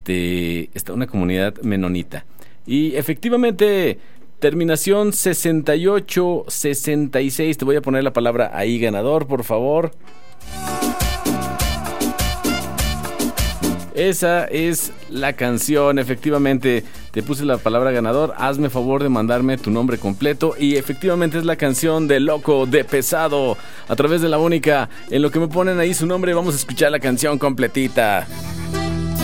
una comunidad menonita. Y efectivamente, terminación 6866. Te voy a poner la palabra ahí, ganador, por favor. Esa es la canción, efectivamente. Te puse la palabra ganador. Hazme favor de mandarme tu nombre completo. Y efectivamente es la canción de Loco de Pesado, a través de La Única. En lo que me ponen ahí su nombre, vamos a escuchar la canción completita.